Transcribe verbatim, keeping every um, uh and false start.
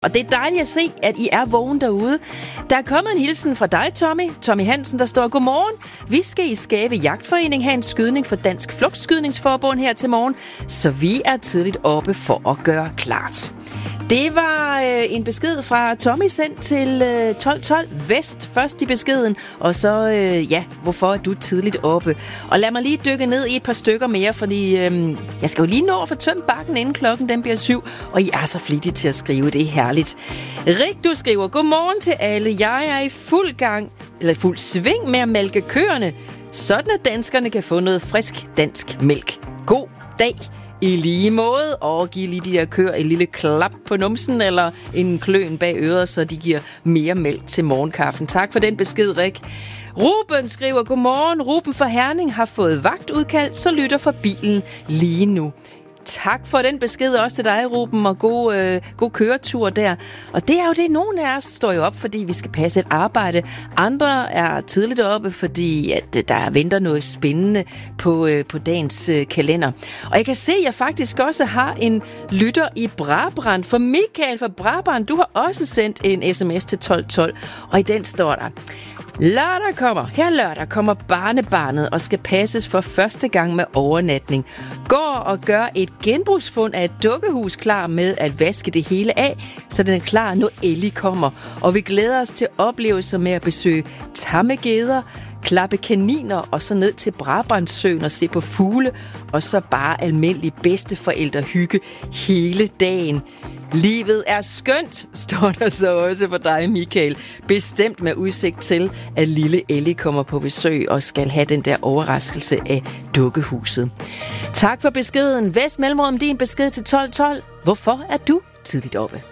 Og det er dejligt at se, at I er vågen derude. Der er kommet en hilsen fra dig, Tommy. Tommy Hansen, der står: Godmorgen. Vi skal i Skave Jagtforening have en skydning for Dansk Flugtskydningsforbund her til morgen, så vi er tidligt oppe for at gøre klart. Det var øh, en besked fra Tommy sendt til øh, tolv tolv Vest først i beskeden, og så, øh, ja, hvorfor er du tidligt oppe? Og lad mig lige dykke ned i et par stykker mere, fordi øh, jeg skal jo lige nå at få tømt bakken, inden klokken den bliver syv, og I er så flittige til at skrive, det er herligt. Rik, du skriver: Godmorgen til alle, jeg er i fuld gang, eller fuld sving med at mælke køerne, sådan at danskerne kan få noget frisk dansk mælk. God dag! I lige måde, og give lige de der køer et lille klap på numsen, eller en kløen bag øret, så de giver mere mælk til morgenkaffen. Tak for den besked, Rik. Ruben skriver: Godmorgen, Ruben fra Herning har fået vagtudkald, så lytter for bilen lige nu. Tak for den besked også til dig, Ruben, og god, øh, god køretur der. Og det er jo det, nogle af os står jo op, fordi vi skal passe et arbejde. Andre er tidligt oppe, fordi at, øh, der venter noget spændende på, øh, på dagens øh, kalender. Og jeg kan se, at jeg faktisk også har en lytter i Brabrand. For Michael fra Brabrand, du har også sendt en sms til tolv tolv, og i den står der: Lørdag kommer, her lørdag kommer barnebarnet og skal passes for første gang med overnatning. Går og gør et genbrugsfund af et dukkehus klar med at vaske det hele af, så den er klar, når Ellie kommer. Og vi glæder os til oplevelser med at besøge tamme geder, klappe kaniner og så ned til Brabrandsøen og se på fugle, og så bare almindelig bedsteforældrehygge hele dagen. Livet er skønt, står der så også for dig, Michael. Bestemt med udsigt til, at lille Ellie kommer på besøg og skal have den der overraskelse af dukkehuset. Tak for beskeden. Vest Mellemrum, din besked til tolv tolv. Hvorfor er du tidligt oppe?